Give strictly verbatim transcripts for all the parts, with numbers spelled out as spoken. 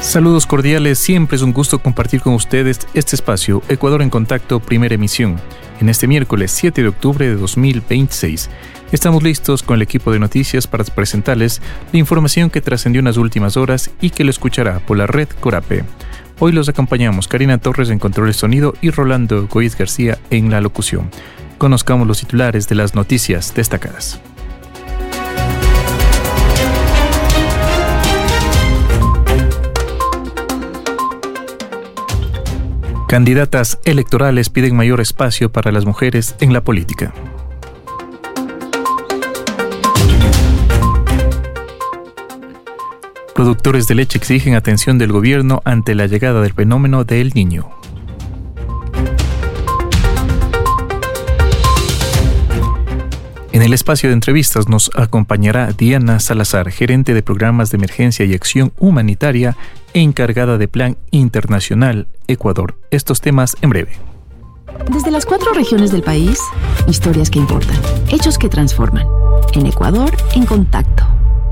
Saludos cordiales, siempre es un gusto compartir con ustedes este espacio Ecuador en Contacto, primera emisión, en este miércoles siete de octubre de dos mil veintiséis. Estamos listos con el equipo de noticias para presentarles la información que trascendió en las últimas horas y que lo escuchará por la red Corape. Hoy los acompañamos Karina Torres en control de sonido y Rolando Goiz García en la locución. Conozcamos los titulares de las noticias destacadas. Candidatas electorales piden mayor espacio para las mujeres en la política. Productores de leche exigen atención del gobierno ante la llegada del fenómeno de El Niño. En el espacio de entrevistas nos acompañará Diana Salazar, gerente de programas de emergencia y acción humanitaria e encargada de Plan Internacional Ecuador. Estos temas en breve. Desde las cuatro regiones del país, historias que importan, hechos que transforman. En Ecuador en Contacto.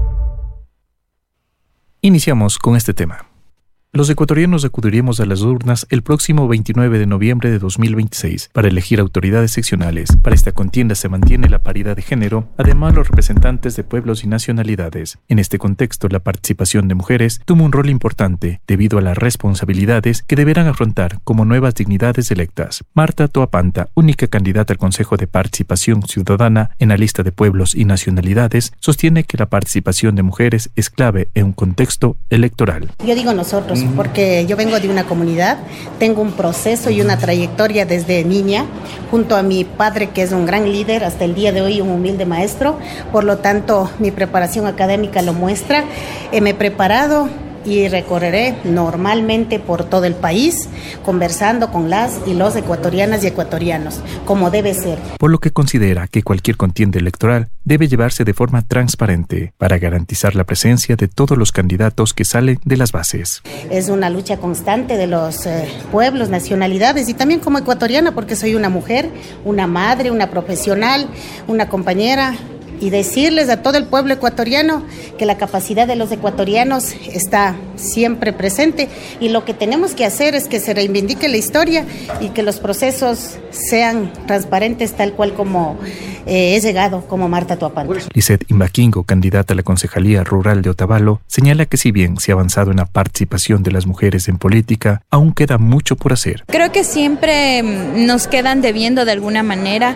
Iniciamos con este tema. Los ecuatorianos acudiremos a las urnas el próximo veintinueve de noviembre de dos mil veintiséis para elegir autoridades seccionales. Para esta contienda se mantiene la paridad de género, además los representantes de pueblos y nacionalidades. En este contexto, la participación de mujeres toma un rol importante debido a las responsabilidades que deberán afrontar como nuevas dignidades electas. Marta Toapanta, única candidata al Consejo de Participación Ciudadana en la lista de pueblos y nacionalidades, sostiene que la participación de mujeres es clave en un contexto electoral. Yo digo nosotros, porque yo vengo de una comunidad, tengo un proceso y una trayectoria desde niña, junto a mi padre, que es un gran líder, hasta el día de hoy un humilde maestro. Por lo tanto, mi preparación académica lo muestra. Eh, me he preparado y recorreré normalmente por todo el país, conversando con las y los ecuatorianas y ecuatorianos, como debe ser. Por lo que considera que cualquier contienda electoral debe llevarse de forma transparente para garantizar la presencia de todos los candidatos que salen de las bases. Es una lucha constante de los eh, pueblos, nacionalidades y también como ecuatoriana, porque soy una mujer, una madre, una profesional, una compañera. Y decirles a todo el pueblo ecuatoriano que la capacidad de los ecuatorianos está siempre presente y lo que tenemos que hacer es que se reivindique la historia y que los procesos sean transparentes tal cual como eh, he llegado, como Marta Toapanta. Lizeth Imbaquingo, candidata a la Concejalía Rural de Otavalo, señala que si bien se ha avanzado en la participación de las mujeres en política, aún queda mucho por hacer. Creo que siempre nos quedan debiendo de alguna manera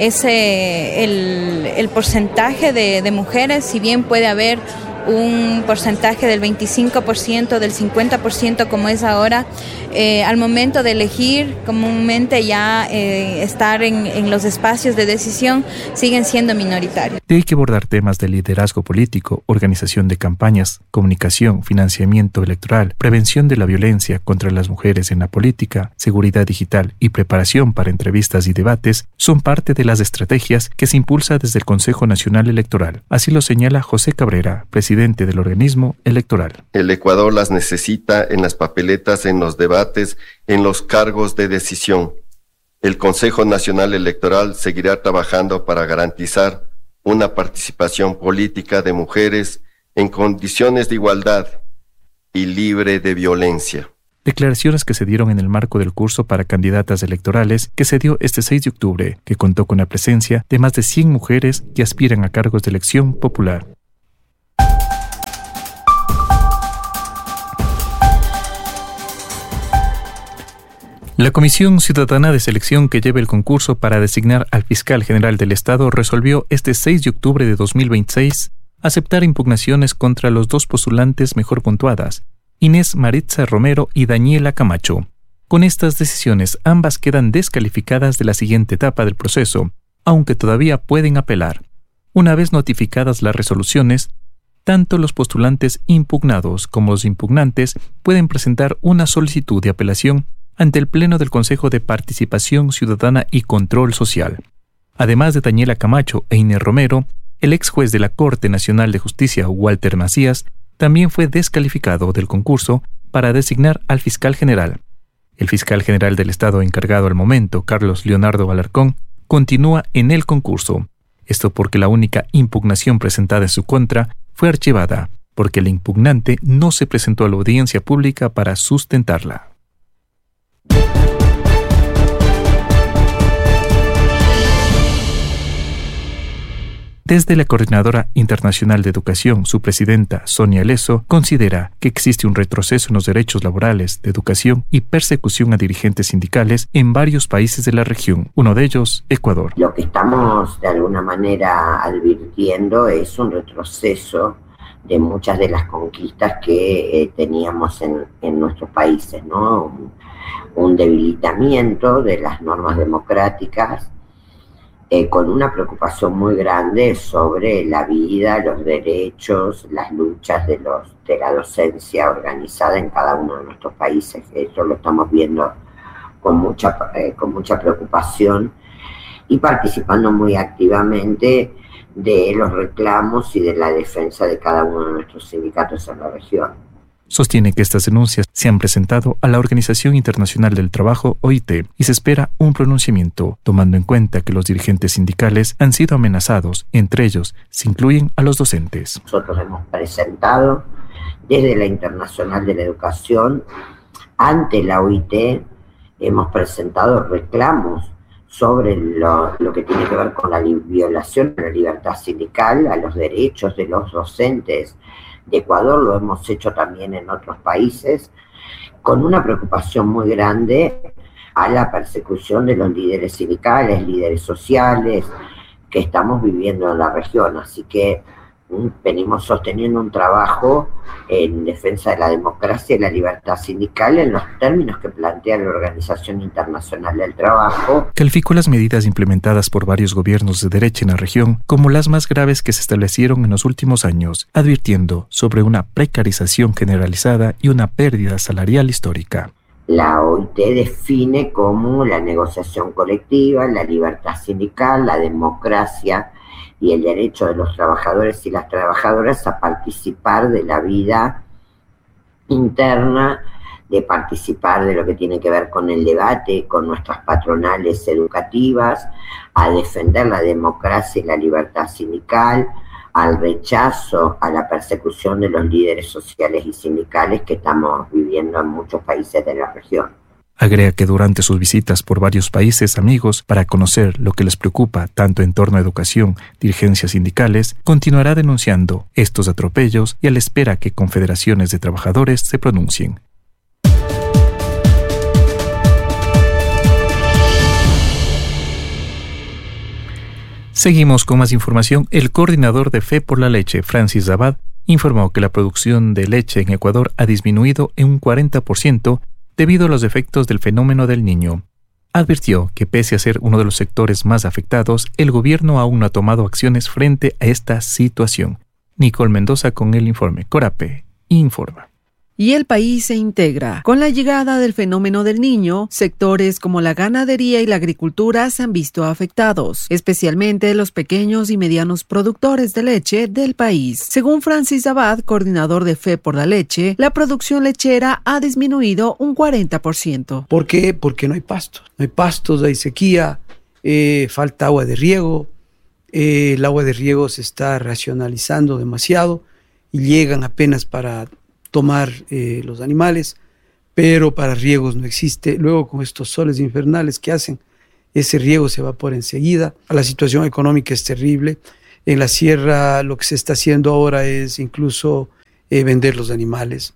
ese el, el porcentaje De, de mujeres, si bien puede haber un porcentaje del veinticinco por ciento, del cincuenta por ciento como es ahora, eh, al momento de elegir comúnmente ya eh, estar en, en los espacios de decisión siguen siendo minoritarios. Hay que abordar temas de liderazgo político, organización de campañas, comunicación, financiamiento electoral, prevención de la violencia contra las mujeres en la política, seguridad digital y preparación para entrevistas y debates son parte de las estrategias que se impulsa desde el Consejo Nacional Electoral. Así lo señala José Cabrera, presidente del organismo electoral. El Ecuador las necesita en las papeletas, en los debates, en los cargos de decisión. El Consejo Nacional Electoral seguirá trabajando para garantizar una participación política de mujeres en condiciones de igualdad y libre de violencia. Declaraciones que se dieron en el marco del curso para candidatas electorales que se dio este seis de octubre, que contó con la presencia de más de cien mujeres que aspiran a cargos de elección popular. La Comisión Ciudadana de Selección que lleva el concurso para designar al fiscal general del Estado resolvió este seis de octubre de dos mil veintiséis aceptar impugnaciones contra los dos postulantes mejor puntuadas, Inés Maritza Romero y Daniela Camacho. Con estas decisiones, ambas quedan descalificadas de la siguiente etapa del proceso, aunque todavía pueden apelar. Una vez notificadas las resoluciones, tanto los postulantes impugnados como los impugnantes pueden presentar una solicitud de apelación ante el Pleno del Consejo de Participación Ciudadana y Control Social. Además de Daniela Camacho e Inés Romero, el ex juez de la Corte Nacional de Justicia, Walter Macías, también fue descalificado del concurso para designar al fiscal general. El fiscal general del Estado encargado al momento, Carlos Leonardo Alarcón, continúa en el concurso. Esto porque la única impugnación presentada en su contra fue archivada porque el impugnante no se presentó a la audiencia pública para sustentarla. Desde la Coordinadora Internacional de Educación, su presidenta, Sonia Leso, considera que existe un retroceso en los derechos laborales, de educación y persecución a dirigentes sindicales en varios países de la región, uno de ellos, Ecuador. Lo que estamos de alguna manera advirtiendo es un retroceso de muchas de las conquistas que eh, teníamos en, en nuestros países, ¿no? Un, un debilitamiento de las normas democráticas, Eh, con una preocupación muy grande sobre la vida, los derechos, las luchas de, los, de la docencia organizada en cada uno de nuestros países. Eso lo estamos viendo con mucha, eh, con mucha preocupación y participando muy activamente de los reclamos y de la defensa de cada uno de nuestros sindicatos en la región. Sostiene que estas denuncias se han presentado a la Organización Internacional del Trabajo, O I T, y se espera un pronunciamiento, tomando en cuenta que los dirigentes sindicales han sido amenazados, entre ellos se incluyen a los docentes. Nosotros hemos presentado desde la Internacional de la Educación, ante la O I T, hemos presentado reclamos sobre lo, lo que tiene que ver con la violación de la libertad sindical, a los derechos de los docentes de Ecuador. Lo hemos hecho también en otros países, con una preocupación muy grande a la persecución de los líderes sindicales, líderes sociales que estamos viviendo en la región. Así que venimos sosteniendo un trabajo en defensa de la democracia y la libertad sindical en los términos que plantea la Organización Internacional del Trabajo. Calificó las medidas implementadas por varios gobiernos de derecha en la región como las más graves que se establecieron en los últimos años, advirtiendo sobre una precarización generalizada y una pérdida salarial histórica. La O I T define como la negociación colectiva, la libertad sindical, la democracia y el derecho de los trabajadores y las trabajadoras a participar de la vida interna, de participar de lo que tiene que ver con el debate, con nuestras patronales educativas, a defender la democracia y la libertad sindical, al rechazo a la persecución de los líderes sociales y sindicales que estamos viviendo en muchos países de la región. Agrega que durante sus visitas por varios países amigos para conocer lo que les preocupa tanto en torno a educación, dirigencias sindicales, continuará denunciando estos atropellos y a la espera que confederaciones de trabajadores se pronuncien. Seguimos con más información. El coordinador de Fe por la Leche, Francis Abad, informó que la producción de leche en Ecuador ha disminuido en un cuarenta por ciento debido a los efectos del fenómeno del Niño. Advirtió que pese a ser uno de los sectores más afectados, el gobierno aún no ha tomado acciones frente a esta situación. Nicole Mendoza con el informe. Corape informa. Y el país se integra. Con la llegada del fenómeno del Niño, sectores como la ganadería y la agricultura se han visto afectados, especialmente los pequeños y medianos productores de leche del país. Según Francis Abad, coordinador de Fe por la Leche, la producción lechera ha disminuido un cuarenta por ciento. ¿Por qué? Porque no hay pastos. No hay pastos, hay sequía, eh, falta agua de riego, eh, el agua de riego se está racionalizando demasiado y llegan apenas para tomar eh, los animales, pero para riegos no existe. Luego con estos soles infernales que hacen, ese riego se evapora enseguida. La situación económica es terrible. En la sierra lo que se está haciendo ahora es incluso eh, vender los animales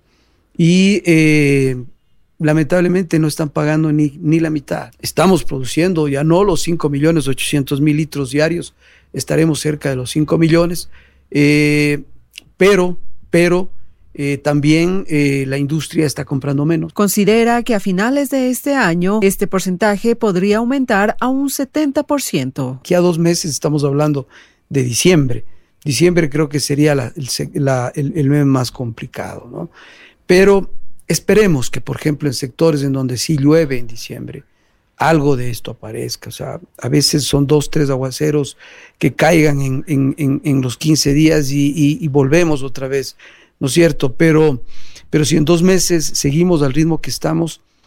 y eh, lamentablemente no están pagando ni, ni la mitad. Estamos produciendo ya no los cinco millones ochocientos mil litros diarios, estaremos cerca de los cinco millones, eh, pero, pero Eh, también eh, la industria está comprando menos. Considera que a finales de este año este porcentaje podría aumentar a un setenta por ciento. Aquí a dos meses estamos hablando de diciembre. Diciembre creo que sería la, el, la, el, el mes más complicado, ¿no? Pero esperemos que, por ejemplo, en sectores en donde sí llueve en diciembre, algo de esto aparezca. O sea, a veces son dos, tres aguaceros que caigan en, en, en, en los quince días y, y, y volvemos otra vez, ¿no es cierto? Pero, pero si en dos meses seguimos al ritmo que estamos,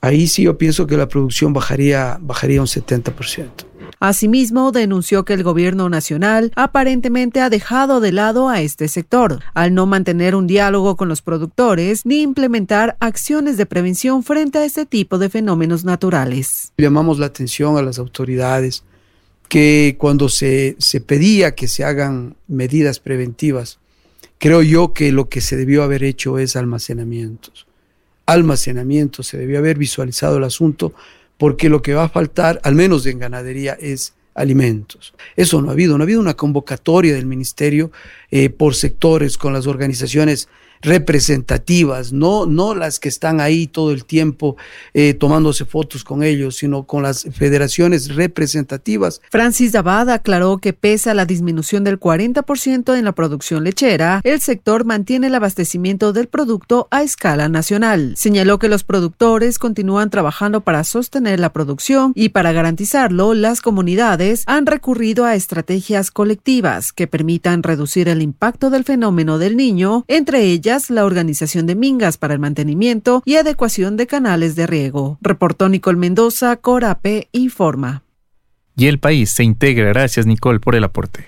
ahí sí yo pienso que la producción bajaría, bajaría un setenta por ciento. Asimismo, denunció que el gobierno nacional aparentemente ha dejado de lado a este sector, al no mantener un diálogo con los productores ni implementar acciones de prevención frente a este tipo de fenómenos naturales. Llamamos la atención a las autoridades que cuando se, se pedía que se hagan medidas preventivas, creo yo que lo que se debió haber hecho es almacenamientos. Almacenamiento, se debió haber visualizado el asunto, porque lo que va a faltar, al menos en ganadería, es alimentos. Eso no ha habido, no ha habido una convocatoria del ministerio eh, por sectores con las organizaciones representativas, no, no las que están ahí todo el tiempo eh, tomándose fotos con ellos, sino con las federaciones representativas. Francis Abad aclaró que pese a la disminución del cuarenta por ciento en la producción lechera, el sector mantiene el abastecimiento del producto a escala nacional. Señaló que los productores continúan trabajando para sostener la producción y para garantizarlo, las comunidades han recurrido a estrategias colectivas que permitan reducir el impacto del fenómeno del Niño, entre ellas la organización de mingas para el mantenimiento y adecuación de canales de riego. Reportó Nicole Mendoza, Corape Informa. Y el país se integra. Gracias, Nicole, por el aporte.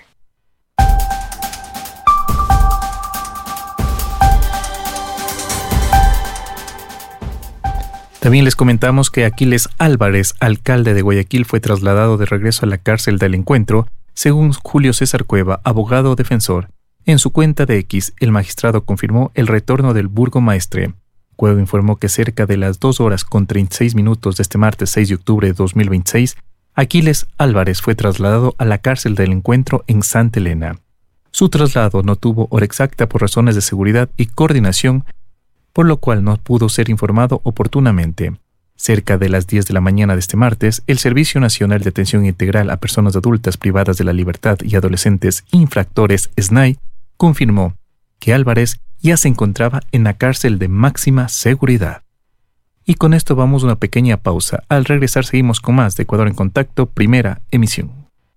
También les comentamos que Aquiles Álvarez, alcalde de Guayaquil, fue trasladado de regreso a la cárcel del Encuentro, según Julio César Cueva, abogado defensor. En su cuenta de X, el magistrado confirmó el retorno del burgomaestre. Cueva informó que cerca de las dos horas con treinta y seis minutos de este martes seis de octubre de dos mil veintiséis, Aquiles Álvarez fue trasladado a la cárcel del Encuentro en Santa Elena. Su traslado no tuvo hora exacta por razones de seguridad y coordinación, por lo cual no pudo ser informado oportunamente. Cerca de las diez de la mañana de este martes, el Servicio Nacional de Atención Integral a Personas Adultas Privadas de la Libertad y Adolescentes Infractores, S N A I, confirmó que Álvarez ya se encontraba en la cárcel de máxima seguridad. Y con esto vamos a una pequeña pausa. Al regresar seguimos con más de Ecuador en Contacto, primera emisión.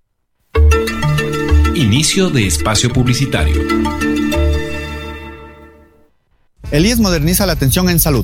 Inicio de espacio publicitario. El I E S moderniza la atención en salud.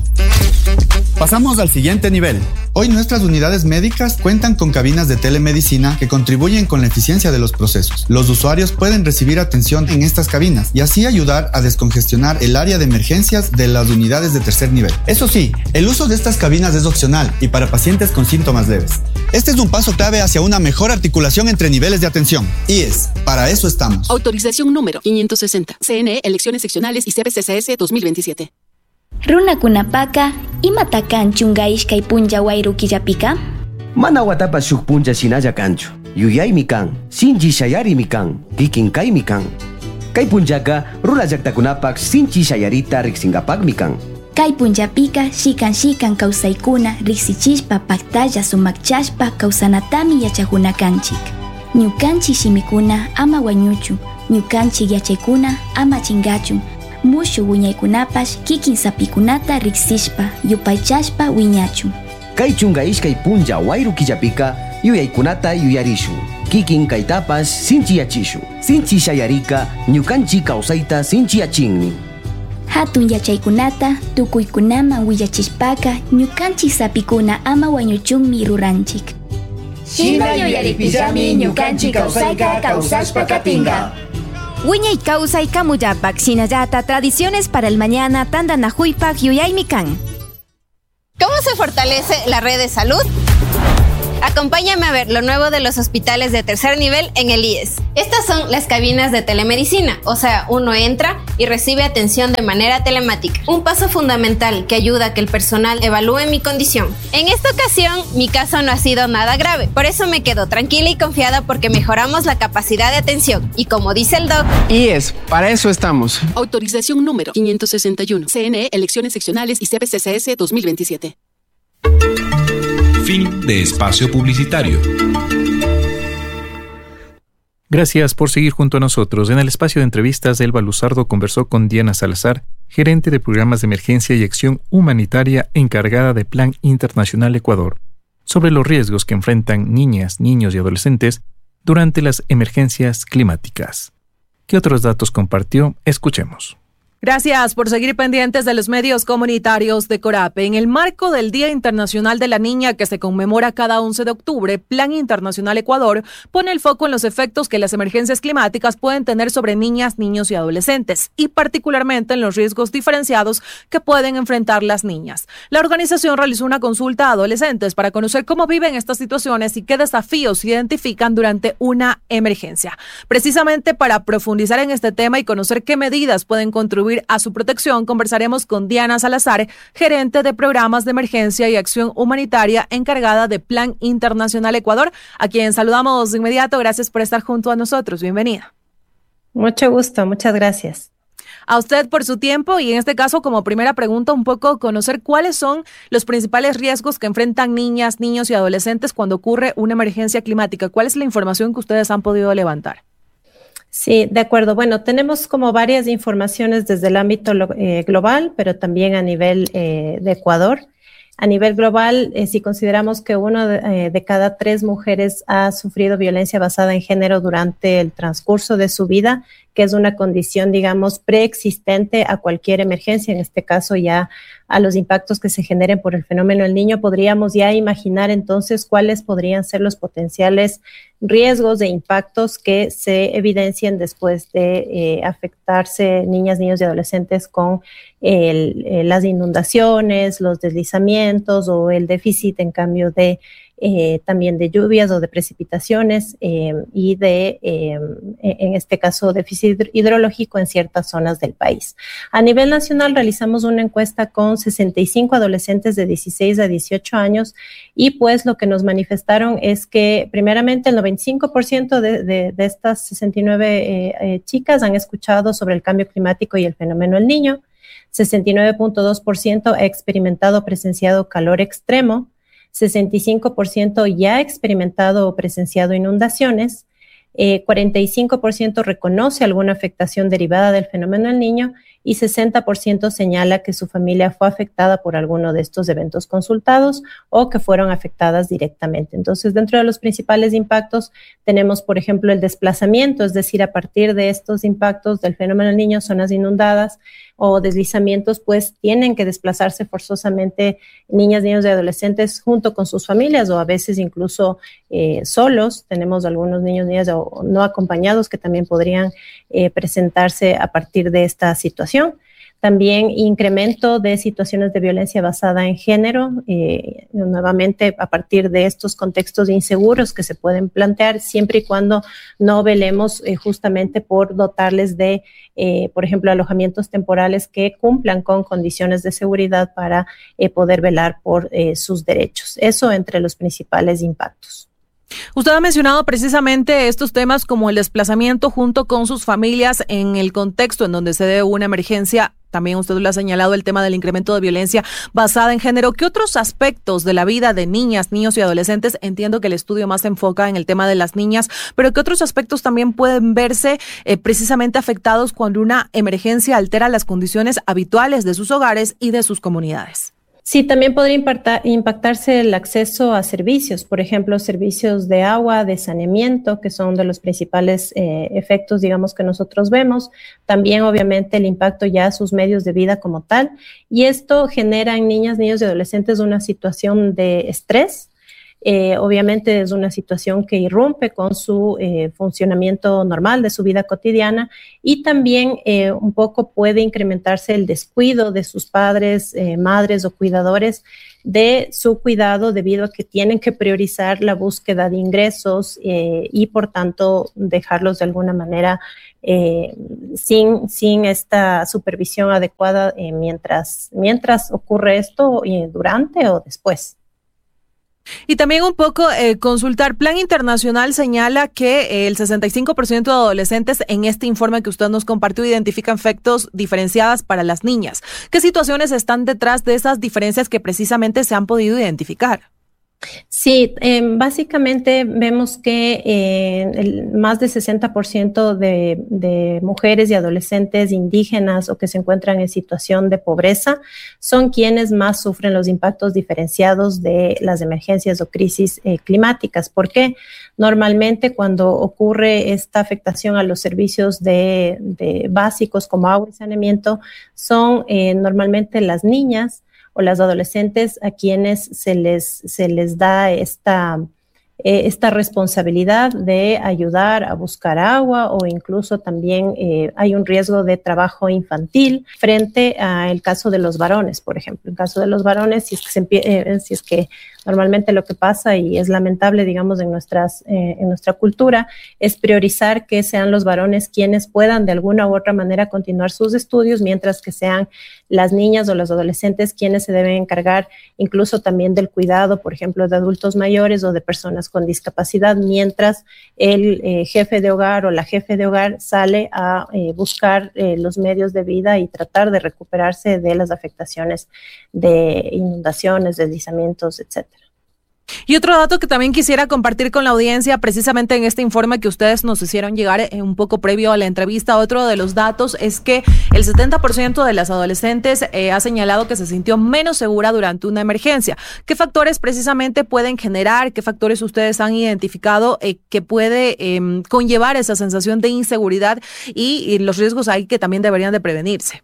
Pasamos al siguiente nivel. Hoy nuestras unidades médicas cuentan con cabinas de telemedicina que contribuyen con la eficiencia de los procesos. Los usuarios pueden recibir atención en estas cabinas y así ayudar a descongestionar el área de emergencias de las unidades de tercer nivel. Eso sí, el uso de estas cabinas es opcional y para pacientes con síntomas leves. Este es un paso clave hacia una mejor articulación entre niveles de atención. I E S, para eso estamos. Autorización número quinientos sesenta. C N E, Elecciones Seccionales y C B C C S dos mil veintisiete. Runakunapaka, imata kanchu ishkay punlla wayru killapika? Mana watapas shuk punlla shinalla kanchu. Yuyaymi kan, sinchi shayarimi kan, kikin kaymi kan. Kay punllaka runa llaqtakunapak sinchi shayarita riqsinkapaqmi kan. Kay punllapika shikan shikan kawsaykuna riqsichishpa paktalla sumakchashpa kawsanatami yachakuna kanchik. Ñukanchik shimikuna ama wañuchu, ñukanchik yachaykuna ama chingachu. Mushu wiñaykunapash kikin sapikunata riqsishpa yupaychashpa wiñachu. Kay chunga ishkay punlla wayru killapika yuyaykunata yuyarishu. Kikin kaytapas sinchiyachishu. Sinchi shayarika ñukanchik kawsayta sinchiyachinmi. Hatun yachaykunata tukuykunaman willachishpaka ñukanchik sapikuna ama wañuchunmi ruranchik. Shina yuyaripillami ñukanchik kawsayka kawsashpa katinga. Wiñay kausay kamuyapak shinallata tradiciones para el mañana tandanajuipak yuyaymikan. ¿Cómo se fortalece la red de salud? Acompáñame a ver lo nuevo de los hospitales de tercer nivel en el I E S. Estas son las cabinas de telemedicina, o sea, uno entra y recibe atención de manera telemática. Un paso fundamental que ayuda a que el personal evalúe mi condición. En esta ocasión, mi caso no ha sido nada grave, por eso me quedo tranquila y confiada porque mejoramos la capacidad de atención. Y como dice el doc, I E S, para eso estamos. Autorización número quinientos sesenta y uno. C N E, Elecciones Seccionales y C B C C S dos mil veintisiete. Fin de espacio publicitario. Gracias por seguir junto a nosotros. En el espacio de entrevistas, Elba Luzardo conversó con Diana Salazar, gerente de programas de emergencia y acción humanitaria encargada de Plan Internacional Ecuador, sobre los riesgos que enfrentan niñas, niños y adolescentes durante las emergencias climáticas. ¿Qué otros datos compartió? Escuchemos. Gracias por seguir pendientes de los medios comunitarios de Corape. En el marco del Día Internacional de la Niña, que se conmemora cada once de octubre, Plan Internacional Ecuador pone el foco en los efectos que las emergencias climáticas pueden tener sobre niñas, niños y adolescentes, y particularmente en los riesgos diferenciados que pueden enfrentar las niñas. La organización realizó una consulta a adolescentes para conocer cómo viven estas situaciones y qué desafíos se identifican durante una emergencia. Precisamente para profundizar en este tema y conocer qué medidas pueden contribuir a su protección, conversaremos con Diana Salazar, gerente de programas de emergencia y acción humanitaria encargada de Plan Internacional Ecuador, a quien saludamos de inmediato. Gracias por estar junto a nosotros. Bienvenida. Mucho gusto, muchas gracias. A usted por su tiempo y en este caso, como primera pregunta, un poco conocer cuáles son los principales riesgos que enfrentan niñas, niños y adolescentes cuando ocurre una emergencia climática. ¿Cuál es la información que ustedes han podido levantar? Sí, de acuerdo. Bueno, tenemos como varias informaciones desde el ámbito eh, global, pero también a nivel eh, de Ecuador. A nivel global, eh, si consideramos que uno de, eh, de cada tres mujeres ha sufrido violencia basada en género durante el transcurso de su vida, que es una condición, digamos, preexistente a cualquier emergencia, en este caso ya a los impactos que se generen por el fenómeno del Niño, podríamos ya imaginar entonces cuáles podrían ser los potenciales riesgos de impactos que se evidencien después de eh, afectarse niñas, niños y adolescentes con el, eh, las inundaciones, los deslizamientos o el déficit en cambio de Eh, también de lluvias o de precipitaciones eh, y de, eh, en este caso, déficit hidrológico en ciertas zonas del país. A nivel nacional realizamos una encuesta con sesenta y cinco adolescentes de dieciséis a dieciocho años y pues lo que nos manifestaron es que primeramente el noventa y cinco por ciento de, de, de estas sesenta y nueve eh, eh, chicas han escuchado sobre el cambio climático y el fenómeno del Niño, sesenta y nueve punto dos por ciento ha experimentado o presenciado calor extremo, sesenta y cinco por ciento ya ha experimentado o presenciado inundaciones, eh, cuarenta y cinco por ciento reconoce alguna afectación derivada del fenómeno del Niño y sesenta por ciento señala que su familia fue afectada por alguno de estos eventos consultados o que fueron afectadas directamente. Entonces, dentro de los principales impactos tenemos, por ejemplo, el desplazamiento, es decir, a partir de estos impactos del fenómeno del Niño, zonas inundadas o deslizamientos, pues tienen que desplazarse forzosamente niñas, niños y adolescentes junto con sus familias o a veces incluso eh, solos. Tenemos algunos niños, niñas o no acompañados que también podrían eh, presentarse a partir de esta situación. También incremento de situaciones de violencia basada en género, eh, nuevamente a partir de estos contextos inseguros que se pueden plantear siempre y cuando no velemos eh, justamente por dotarles de, eh, por ejemplo, alojamientos temporales que cumplan con condiciones de seguridad para eh, poder velar por eh, sus derechos. Eso entre los principales impactos. Usted ha mencionado precisamente estos temas como el desplazamiento junto con sus familias en el contexto en donde se dé una emergencia. También usted lo ha señalado, el tema del incremento de violencia basada en género. ¿Qué otros aspectos de la vida de niñas, niños y adolescentes? Entiendo que el estudio más se enfoca en el tema de las niñas, pero ¿qué otros aspectos también pueden verse eh, precisamente afectados cuando una emergencia altera las condiciones habituales de sus hogares y de sus comunidades? Sí, también podría impactar, impactarse el acceso a servicios, por ejemplo, servicios de agua, de saneamiento, que son de los principales eh, efectos, digamos, que nosotros vemos. También, obviamente, el impacto ya a sus medios de vida como tal. Y esto genera en niñas, niños y adolescentes una situación de estrés. Eh, obviamente es una situación que irrumpe con su eh, funcionamiento normal de su vida cotidiana y también eh, un poco puede incrementarse el descuido de sus padres, eh, madres o cuidadores de su cuidado debido a que tienen que priorizar la búsqueda de ingresos eh, y por tanto dejarlos de alguna manera eh, sin, sin esta supervisión adecuada eh, mientras, mientras ocurre esto, eh, durante o después. Y también un poco eh, consultar, Plan Internacional señala que el sesenta y cinco por ciento de adolescentes en este informe que usted nos compartió identifican efectos diferenciados para las niñas. ¿Qué situaciones están detrás de esas diferencias que precisamente se han podido identificar? Sí, eh, básicamente vemos que eh, el, más del sesenta por ciento de, de mujeres y adolescentes indígenas o que se encuentran en situación de pobreza son quienes más sufren los impactos diferenciados de las emergencias o crisis eh, climáticas. ¿Por qué? Normalmente cuando ocurre esta afectación a los servicios de, de básicos como agua y saneamiento, son eh, normalmente las niñas o las adolescentes a quienes se les, se les da esta, eh, esta responsabilidad de ayudar a buscar agua, o incluso también eh, hay un riesgo de trabajo infantil frente al caso de los varones, por ejemplo. En caso de los varones, si es que, se empie- eh, si es que normalmente lo que pasa, y es lamentable, digamos, en, nuestras, eh, en nuestra cultura, es priorizar que sean los varones quienes puedan de alguna u otra manera continuar sus estudios, mientras que sean las niñas o los adolescentes quienes se deben encargar incluso también del cuidado, por ejemplo, de adultos mayores o de personas con discapacidad, mientras el eh, jefe de hogar o la jefe de hogar sale a eh, buscar eh, los medios de vida y tratar de recuperarse de las afectaciones de inundaciones, deslizamientos, etcétera. Y otro dato que también quisiera compartir con la audiencia, precisamente en este informe que ustedes nos hicieron llegar eh, un poco previo a la entrevista, otro de los datos es que el setenta por ciento de las adolescentes eh, ha señalado que se sintió menos segura durante una emergencia. ¿Qué factores precisamente pueden generar, qué factores ustedes han identificado eh, que puede eh, conllevar esa sensación de inseguridad y, y los riesgos ahí que también deberían de prevenirse?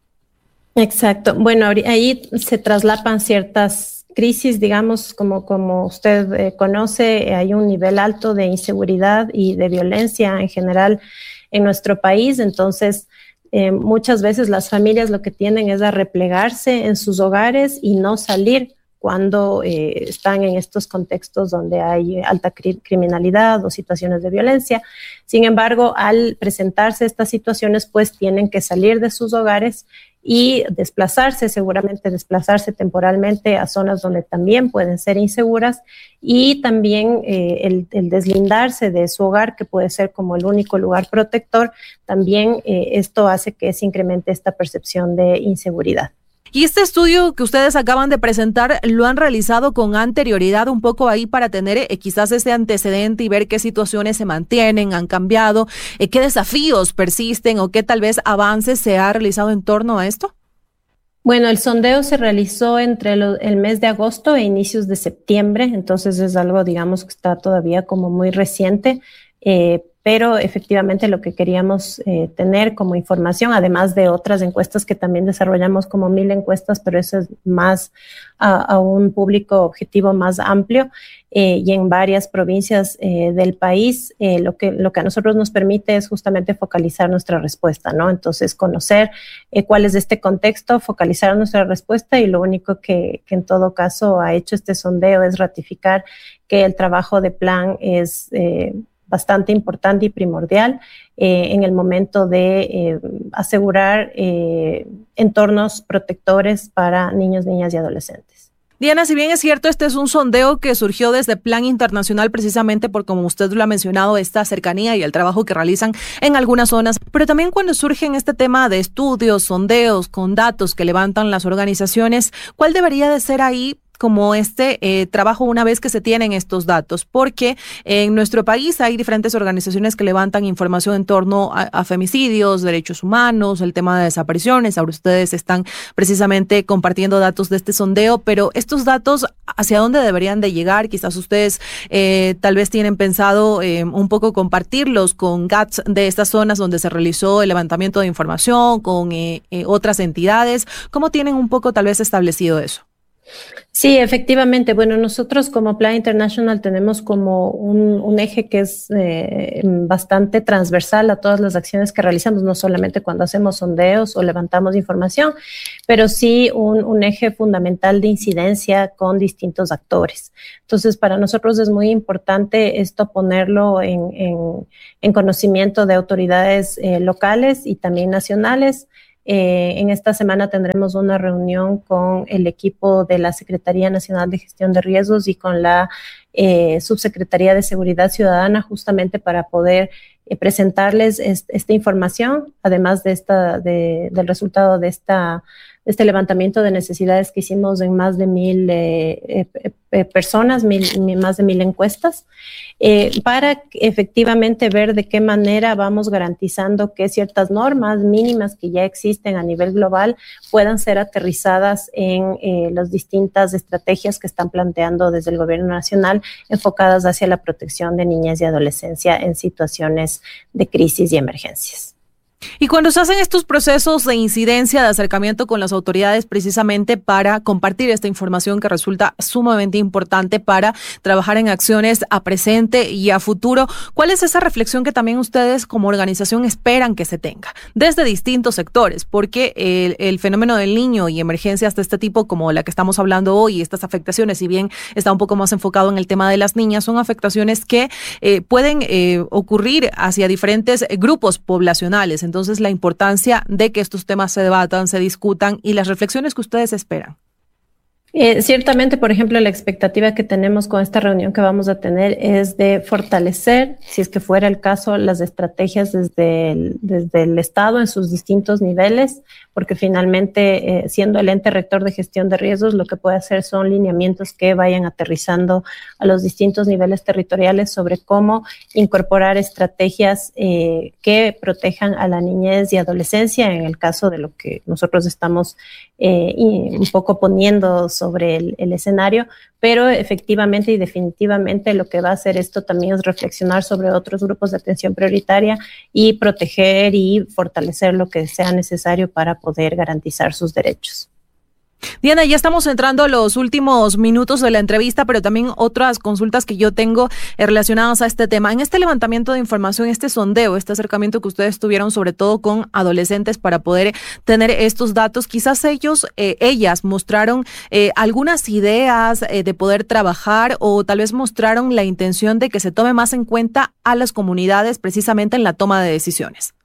Exacto. Bueno, ahí se traslapan ciertas crisis, digamos, como, como usted eh, conoce, hay un nivel alto de inseguridad y de violencia en general en nuestro país. Entonces, eh, muchas veces las familias lo que tienden es a replegarse en sus hogares y no salir cuando eh, están en estos contextos donde hay alta cri- criminalidad o situaciones de violencia. Sin embargo, al presentarse estas situaciones, pues tienen que salir de sus hogares y desplazarse, seguramente desplazarse temporalmente a zonas donde también pueden ser inseguras, y también eh, el, el deslindarse de su hogar, que puede ser como el único lugar protector, también eh, esto hace que se incremente esta percepción de inseguridad. Y este estudio que ustedes acaban de presentar, ¿lo han realizado con anterioridad un poco ahí para tener eh, quizás ese antecedente y ver qué situaciones se mantienen, han cambiado, eh, qué desafíos persisten o qué tal vez avances se ha realizado en torno a esto? Bueno, el sondeo se realizó entre lo, el mes de agosto e inicios de septiembre, entonces es algo, digamos, que está todavía como muy reciente, eh, pero efectivamente lo que queríamos eh, tener como información, además de otras encuestas que también desarrollamos, como mil encuestas, pero eso es más a, a un público objetivo más amplio eh, y en varias provincias eh, del país, eh, lo que, lo que a nosotros nos permite es justamente focalizar nuestra respuesta, ¿no? Entonces, conocer eh, cuál es este contexto, focalizar nuestra respuesta, y lo único que, que en todo caso ha hecho este sondeo es ratificar que el trabajo de plan es eh, bastante importante y primordial eh, en el momento de eh, asegurar eh, entornos protectores para niños, niñas y adolescentes. Diana, si bien es cierto, este es un sondeo que surgió desde Plan Internacional precisamente por, como usted lo ha mencionado, esta cercanía y el trabajo que realizan en algunas zonas, pero también cuando surge en este tema de estudios, sondeos, con datos que levantan las organizaciones, ¿cuál debería de ser ahí como este eh, trabajo una vez que se tienen estos datos? Porque en nuestro país hay diferentes organizaciones que levantan información en torno a, a femicidios, derechos humanos, el tema de desapariciones. Ahora ustedes están precisamente compartiendo datos de este sondeo, pero estos datos, ¿hacia dónde deberían de llegar? Quizás ustedes eh, tal vez tienen pensado eh, un poco compartirlos con G A T S de estas zonas donde se realizó el levantamiento de información, con eh, eh, otras entidades. ¿Cómo tienen un poco tal vez establecido eso? Sí, efectivamente. Bueno, nosotros como Plan International tenemos como un, un eje que es eh, bastante transversal a todas las acciones que realizamos, no solamente cuando hacemos sondeos o levantamos información, pero sí un, un eje fundamental de incidencia con distintos actores. Entonces, para nosotros es muy importante esto ponerlo en, en, en conocimiento de autoridades eh, locales y también nacionales. Eh, en esta semana tendremos una reunión con el equipo de la Secretaría Nacional de Gestión de Riesgos y con la eh, Subsecretaría de Seguridad Ciudadana, justamente para poder eh, presentarles est- esta información, además de esta, de, del resultado de esta este levantamiento de necesidades que hicimos en más de mil eh, eh, eh, personas, mil, más de mil encuestas, eh, para efectivamente ver de qué manera vamos garantizando que ciertas normas mínimas que ya existen a nivel global puedan ser aterrizadas en eh, las distintas estrategias que están planteando desde el gobierno nacional enfocadas hacia la protección de niñez y adolescencia en situaciones de crisis y emergencias. Y cuando se hacen estos procesos de incidencia, de acercamiento con las autoridades precisamente para compartir esta información que resulta sumamente importante para trabajar en acciones a presente y a futuro, ¿cuál es esa reflexión que también ustedes como organización esperan que se tenga desde distintos sectores? Porque el, el fenómeno del niño y emergencias de este tipo como la que estamos hablando hoy, estas afectaciones, si bien está un poco más enfocado en el tema de las niñas, son afectaciones que eh, pueden eh, ocurrir hacia diferentes grupos poblacionales. Entonces, la importancia de que estos temas se debatan, se discutan y las reflexiones que ustedes esperan. Eh, ciertamente, por ejemplo, la expectativa que tenemos con esta reunión que vamos a tener es de fortalecer, si es que fuera el caso, las estrategias desde el, desde el Estado en sus distintos niveles, porque finalmente, eh, siendo el ente rector de gestión de riesgos, lo que puede hacer son lineamientos que vayan aterrizando a los distintos niveles territoriales sobre cómo incorporar estrategias eh, que protejan a la niñez y adolescencia, en el caso de lo que nosotros estamos eh, y un poco poniendo sobre el, el escenario, pero efectivamente y definitivamente lo que va a hacer esto también es reflexionar sobre otros grupos de atención prioritaria y proteger y fortalecer lo que sea necesario para poder garantizar sus derechos. Diana, ya estamos entrando a los últimos minutos de la entrevista, pero también otras consultas que yo tengo relacionadas a este tema. En este levantamiento de información, este sondeo, este acercamiento que ustedes tuvieron sobre todo con adolescentes para poder tener estos datos, quizás ellos, eh, ellas mostraron eh, algunas ideas eh, de poder trabajar o tal vez mostraron la intención de que se tome más en cuenta a las comunidades precisamente en la toma de decisiones.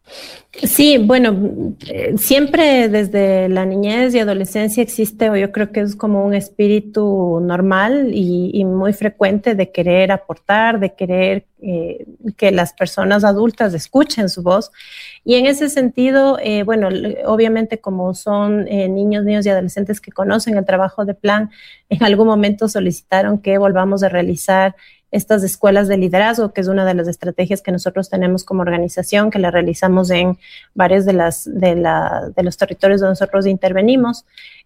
Sí, bueno, eh, siempre desde la niñez y adolescencia existe, o yo creo que es como un espíritu normal y, y muy frecuente de querer aportar, de querer eh, que las personas adultas escuchen su voz. Y en ese sentido, eh, bueno, obviamente como son eh, niños, niños y adolescentes que conocen el trabajo de Plan, en algún momento solicitaron que volvamos a realizar estas escuelas de liderazgo, que es una de las estrategias que nosotros tenemos como organización, que la realizamos en varios de, las, de, la, de los territorios donde nosotros intervenimos,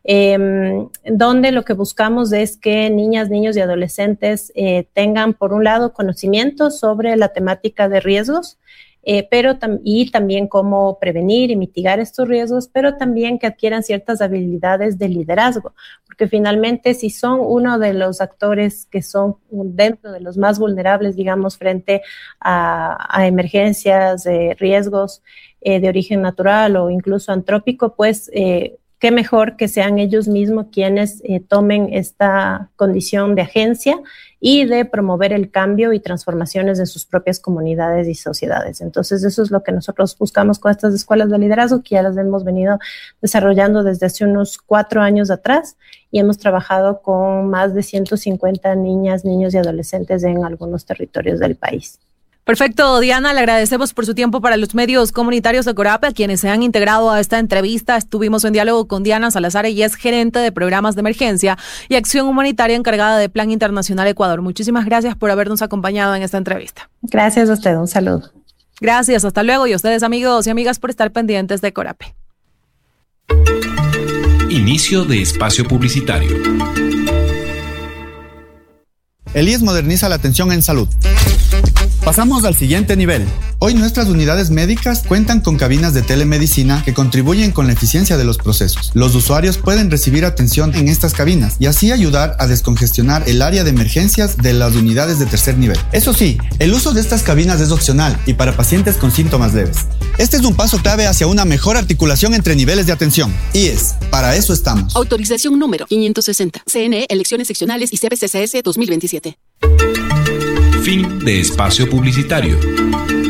eh, donde lo que buscamos es que niñas, niños y adolescentes eh, tengan, por un lado, conocimiento sobre la temática de riesgos, Eh, pero tam- y también cómo prevenir y mitigar estos riesgos, pero también que adquieran ciertas habilidades de liderazgo, porque finalmente si son uno de los actores que son dentro de los más vulnerables, digamos, frente a, a emergencias, eh, riesgos eh, de origen natural o incluso antrópico, pues eh, qué mejor que sean ellos mismos quienes eh, tomen esta condición de agencia y de promover el cambio y transformaciones en sus propias comunidades y sociedades. Entonces, eso es lo que nosotros buscamos con estas escuelas de liderazgo, que ya las hemos venido desarrollando desde hace unos cuatro años atrás y hemos trabajado con más de ciento cincuenta niñas, niños y adolescentes en algunos territorios del país. Perfecto, Diana, le agradecemos por su tiempo para los medios comunitarios de Corape, a quienes se han integrado a esta entrevista. Estuvimos en diálogo con Diana Salazar, ella es gerente de programas de emergencia y acción humanitaria encargada de Plan Internacional Ecuador. Muchísimas gracias por habernos acompañado en esta entrevista. Gracias a usted, un saludo. Gracias, hasta luego, y a ustedes, amigos y amigas, por estar pendientes de Corape. Inicio de espacio publicitario. El I E S moderniza la atención en salud. Pasamos al siguiente nivel. Hoy nuestras unidades médicas cuentan con cabinas de telemedicina que contribuyen con la eficiencia de los procesos. Los usuarios pueden recibir atención en estas cabinas y así ayudar a descongestionar el área de emergencias de las unidades de tercer nivel. Eso sí, el uso de estas cabinas es opcional y para pacientes con síntomas leves. Este es un paso clave hacia una mejor articulación entre niveles de atención. I E S, para eso estamos. Autorización número quinientos sesenta. C N E, elecciones seccionales y C P C C S dos mil veintisiete. Fin de espacio publicitario.